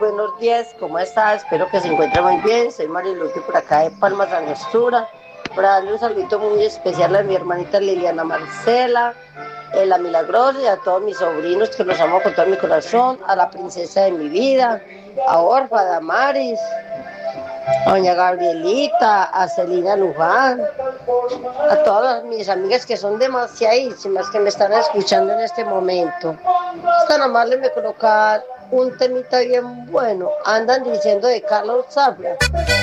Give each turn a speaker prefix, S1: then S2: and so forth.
S1: buenos días, ¿cómo estás? Espero que se encuentre muy bien. Soy Marilupe por acá de Palmas de Angostura. Para darle un saludito muy especial a mi hermanita Liliana Marcela, la Milagrosa y a todos mis sobrinos que los amo con todo mi corazón, a la princesa de mi vida, a Orfa, a Damaris, a doña Gabrielita, a Celina Luján, a todas mis amigas que son demasiadísimas que me están escuchando en este momento. Es tan amable me colocar un temita bien bueno. Andan diciendo de Carlos Zafra.